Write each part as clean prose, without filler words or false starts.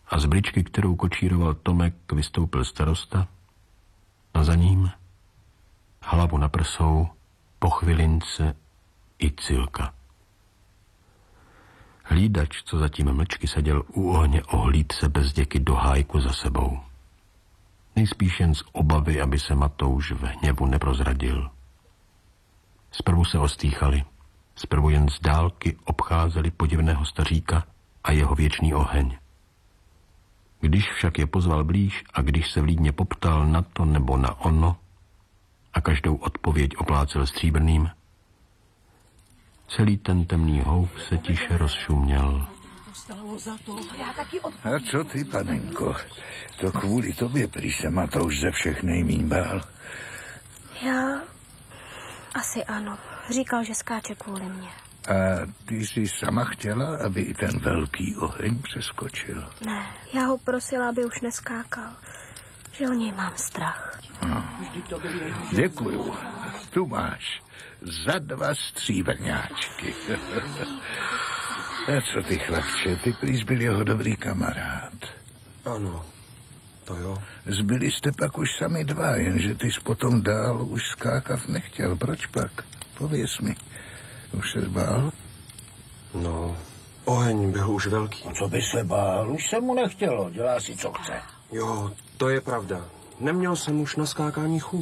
a z bričky, kterou kočíroval Tomek, vystoupil starosta a za ním, hlavu na prsou, po chvilince i Cilka. Hlídač, co zatím mlčky seděl u ohně, ohlíd se bez děky do hájku za sebou. Nejspíš jen z obavy, aby se Matouš v hněvu neprozradil. Zprvu se ostýchali, zprvu jen z dálky obcházeli podivného staříka a jeho věčný oheň. Když však je pozval blíž a když se vlídně poptal na to nebo na ono a každou odpověď oplácel stříbrným, celý ten temný houf se tiše rozšuměl. A co ty, panenko? To kvůli tobě prý se Matouš ze všech nejmíň bál. Já asi ano. Říkal, že skáče kvůli mně. A ty jsi sama chtěla, aby i ten velký oheň přeskočil? Ne, já ho prosila, aby už neskákal. Že o něj mám strach. No. Děkuju. Tu máš za 2 stříbrňáčky. A co ty, chlapče, ty prý byl jeho dobrý kamarád. Ano, to jo. Zbyli jste pak už sami 2, jenže ty jsi potom dál už skákat nechtěl. Proč pak? Pověz mi. Už se bál? No, oheň byl už velký. Co by se bál? Už se mu nechtělo, dělá si, co chce. Jo, to je pravda. Neměl jsem už na skákání chuť.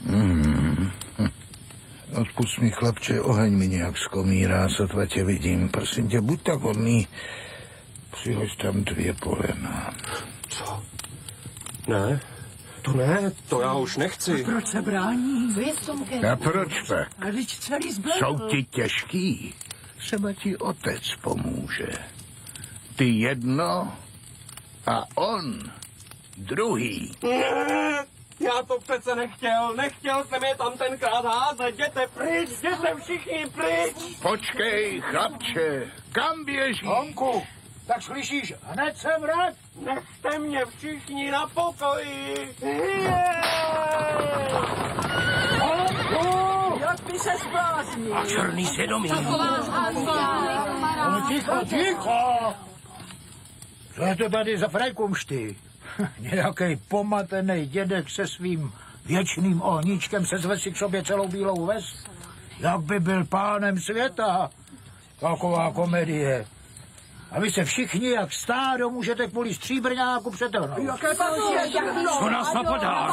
Odpust mi, chlapče, oheň mi nějak skomírá, sotva tě vidím. Prosím tě, buď tak hodný, přihoď tam 2 polena. Co? Ne, to ne, to já už nechci. A proč se brání? A proč pak? A když celý zbyl. Jsou ti těžký? Třeba ti otec pomůže. Ty jedno a on druhý. Ne, já to přece nechtěl. Nechtěl jsem je tam tenkrát házet. Jděte pryč, jděte všichni pryč. Počkej, chlapče, kam běžíš? Honku, tak slyšíš, hned se vrať. Nechte mě všichni na pokoji. Jak by se zbláznil? A černý svědomí. No, ticho. Co je to tady za frajkumšty? Nějaký pomatený dědek se svým věčným ohníčkem se zve si k sobě celou bílou ves. Jak by byl pánem světa. Taková komedie. A vy se všichni, jak stádo, můžete kvůli stříbrňáku přetrhnout. Co nás napadá?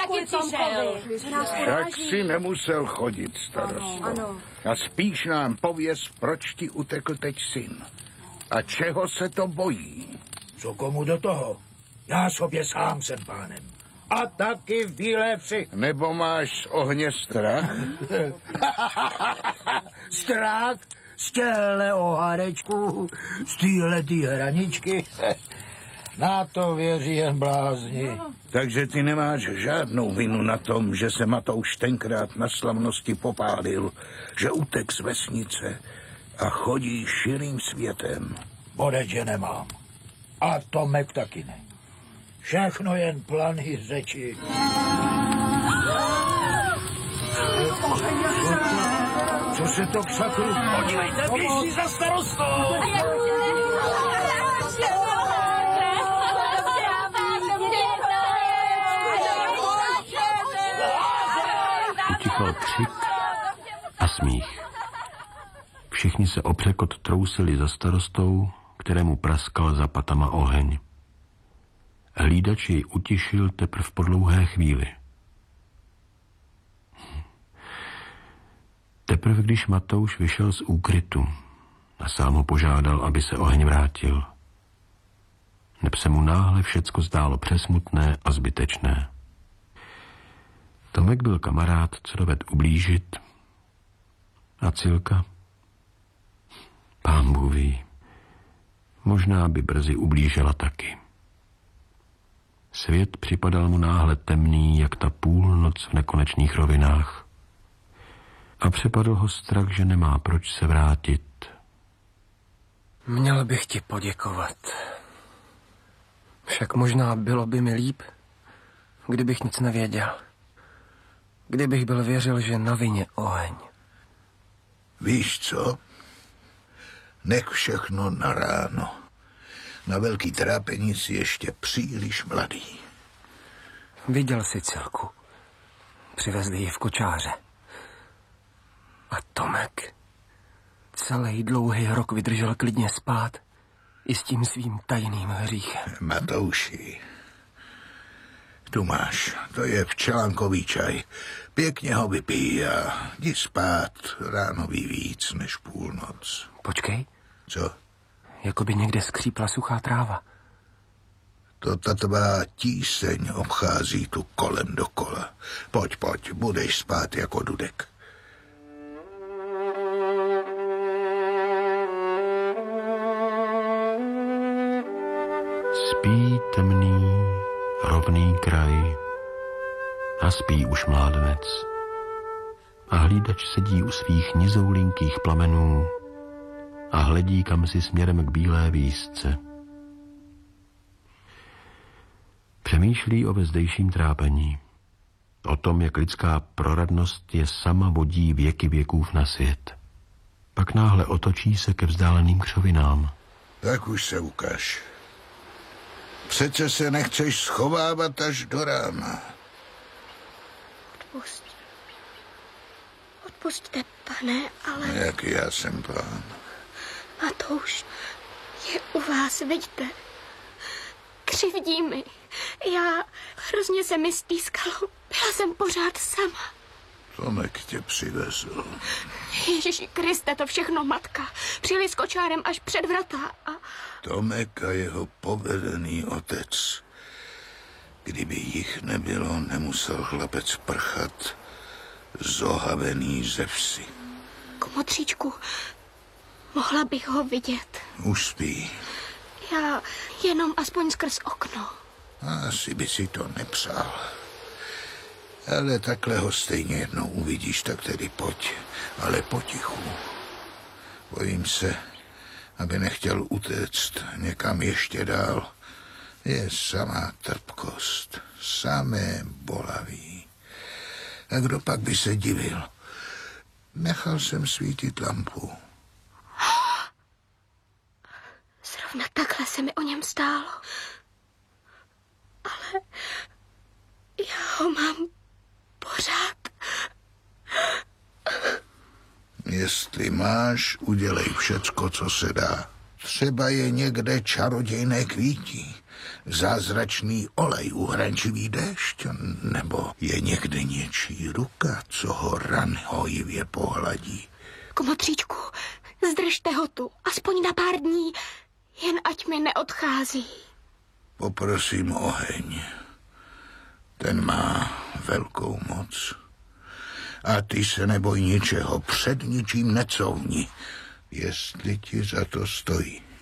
Tak si nemusel chodit, starosto. A spíš nám pověz, proč ti utekl teď syn. A čeho se to bojí? Co komu do toho? Já sobě sám jsem pánem. A taky v bílé vsi. Nebo máš z ohně strach? Strach? Z těhle ohárečků, z téhletý hraničky. Na to věří jen blázni. Takže ty nemáš žádnou vinu na tom, že se Matouš tenkrát na slavnosti popálil, že utek z vesnice a chodí širým světem. Bodec, že nemám. A Tomek taky ne. Všechno jen plany řeči. Co se to křaklu? Podívejte, běží za starostou! Utichal křik a smích. Všichni se opřekot trousili za starostou, kterému praskal za patama oheň. Hlídač jej utišil teprv po dlouhé chvíli. Teprve když Matouš vyšel z úkrytu a sám ho požádal, aby se oheň vrátil. Neb se mu náhle všecko zdálo přesmutné a zbytečné. Tomek byl kamarád, co doved ublížit. A Cilka? Pán Bůh ví. Možná by brzy ublížila taky. Svět připadal mu náhle temný, jak ta půlnoc v nekonečných rovinách. A přepadl ho strach, že nemá proč se vrátit. Měl bych ti poděkovat. Však možná bylo by mi líp, kdybych nic nevěděl. Kdybych byl věřil, že na vině oheň. Víš co? Nech všechno na ráno. Na velký trápení si ještě příliš mladý. Viděl jsi Cilku. Přivezli ji v kočáře. A Tomek celý dlouhý rok vydržel klidně spát i s tím svým tajným hříchem. Matouši, tu máš, to je včelánkový čaj. Pěkně ho vypij a jdi spát, ráno ví víc než půlnoc. Počkej, Co? jako by někde skřípla suchá tráva. To ta tvá tíseň obchází tu kolem dokola. Pojď, budeš spát jako dudek. Spí temný, rovný kraj a spí už mládenec. A hlídač sedí u svých nizoulinkých plamenů a hledí kam si směrem k bílé výsce. Přemýšlí o vezdejším trápení. O tom, jak lidská proradnost je sama vodí věky věkův na svět. Pak náhle otočí se ke vzdáleným křovinám. Tak už se ukaž. Přece se nechceš schovávat až do rána. Odpusťte, pane, ale Jak já jsem pán. Matouš je u vás, vidíte. Křivdí mi. Já hrozně se mi stýskalo. Byla jsem pořád sama. Tomek tě přivezl. Ježíši Kriste, to všechno matka. Přijeli s kočárem až před vrata a... Tomek a jeho povedený otec. Kdyby jich nebylo, nemusel chlapec prchat zohavený ze vsi. Komotříčku, mohla bych ho vidět. Už spí. Já jenom aspoň skrz okno. Asi by si to nepřál. Ale takhle ho stejně jednou uvidíš, tak tedy pojď. Ale potichu. Bojím se, aby nechtěl utéct někam ještě dál. Je samá trpkost, samé bolaví. A kdo pak by se divil? Nechal jsem svítit lampu. Zrovna takhle se mi o něm stálo. Ale já ho mám pořád. Jestli máš, udělej všecko, co se dá. Třeba je někde čarodějné kvítí, zázračný olej, uhrančivý déšť, nebo je někde něčí ruka, co ho ran hojivě pohladí. Komotříčku, zdržte ho tu, aspoň na pár dní, jen ať mi neodchází. Poprosím oheň. Ten má velkou moc. A ty se neboj ničeho, před ničím necouvni, jestli ti za to stojí.